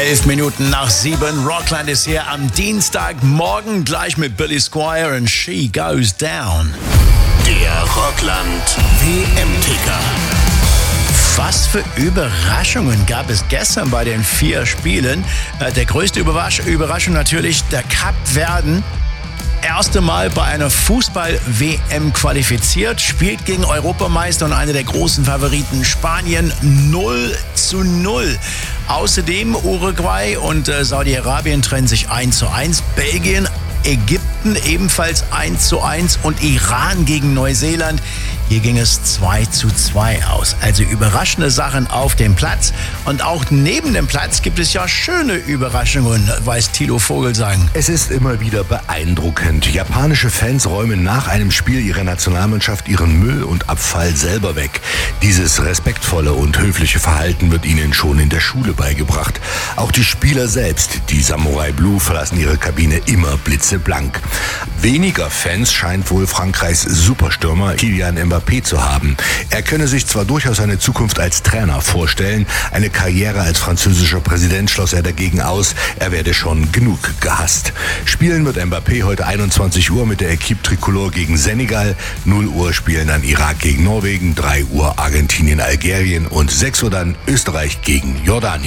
11 Minuten nach 7. Rockland ist hier am Dienstagmorgen gleich mit Billy Squier und She Goes Down. Der Rockland WM-Ticker. Was für Überraschungen gab es gestern bei den 4 Spielen? Der größte Überraschung natürlich der Kapverden. Erste Mal bei einer Fußball-WM qualifiziert, spielt gegen Europameister und eine der großen Favoriten Spanien 0:0. Außerdem Uruguay und Saudi-Arabien trennen sich 1:1. Belgien, Ägypten ebenfalls 1:1 und Iran gegen Neuseeland. Hier ging es 2:2 aus. Also überraschende Sachen auf dem Platz. Und auch neben dem Platz gibt es ja schöne Überraschungen, weiß Thilo Vogelsang. Es ist immer wieder beeindruckend. Japanische Fans räumen nach einem Spiel ihrer Nationalmannschaft ihren Müll und Abfall selber weg. Dieses respektvolle und höfliche Verhalten wird ihnen schon in der Schule beigebracht. Auch die Spieler selbst, die Samurai Blue, verlassen ihre Kabine immer blitzeblank. Weniger Fans scheint wohl Frankreichs Superstürmer Kylian Mbappé zu haben. Er könne sich zwar durchaus eine Zukunft als Trainer vorstellen, eine Karriere als französischer Präsident schloss er dagegen aus, er werde schon genug gehasst. Spielen wird Mbappé heute 21 Uhr mit der Equipe Tricolore gegen Senegal, 0 Uhr spielen dann Irak gegen Norwegen, 3 Uhr Argentinien, Algerien und 6 Uhr dann Österreich gegen Jordanien.